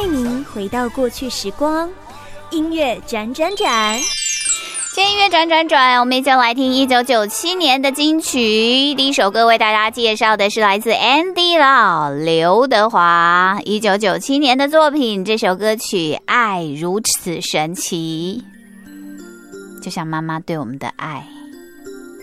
带您回到过去时光，音乐转转转。 今天音乐转转转，我们一起来听1997年的金曲。第一首歌为大家介绍的是来自 Andy Lau 刘德华1997年的作品，这首歌曲《爱如此神奇》，就像妈妈对我们的爱。